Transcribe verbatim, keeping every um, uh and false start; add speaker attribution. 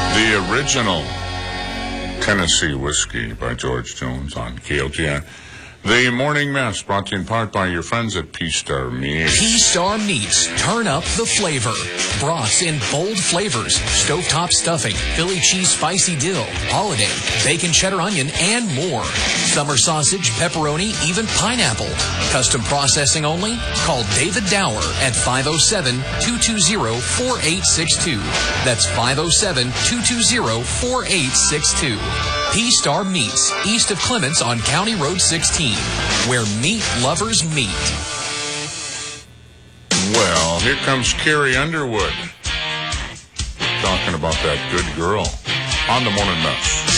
Speaker 1: The original Tennessee Whiskey by George Jones on K L G N. The Morning Mess brought to you in part by your friends at P-Star Meats.
Speaker 2: P-Star Meats. Turn up the flavor. Broths in bold flavors. Stovetop stuffing, Philly cheese spicy dill, holiday, bacon cheddar onion, and more. Summer sausage, pepperoni, even pineapple. Custom processing only? Call David Dower at five oh seven, two two zero, four eight six two. That's five oh seven, two two zero, four eight six two. P-Star Meats, east of Clements on County Road sixteen, where meat lovers meet.
Speaker 1: Well, here comes Carrie Underwood talking about that good girl on the Morning Mess.